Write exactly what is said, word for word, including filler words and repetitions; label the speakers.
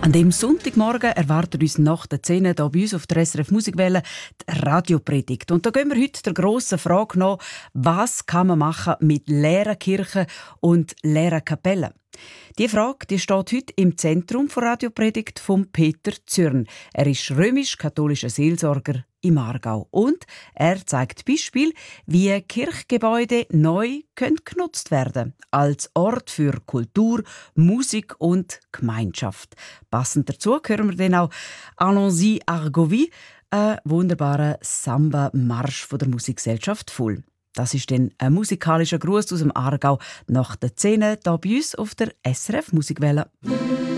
Speaker 1: An dem Sonntagmorgen erwartet uns nach der zehn hier bei uns auf der S R F Musikwelle die Radiopredigt. Und da gehen wir heute der grossen Frage nach, was kann man machen mit leeren Kirchen und leeren Kapellen? Die Frage die steht heute im Zentrum der Radiopredigt von Peter Zürn. Er ist römisch-katholischer Seelsorger im Aargau. Und er zeigt Beispiele, wie Kirchgebäude neu können genutzt werden als Ort für Kultur, Musik und Gemeinschaft. Passend dazu hören wir dann auch «Allons-y Argovie», einen wunderbaren Samba-Marsch von der Musikgesellschaft Full. Das ist dann ein musikalischer Gruß aus dem Aargau nach der Szene hier bei uns auf der S R F Musikwelle.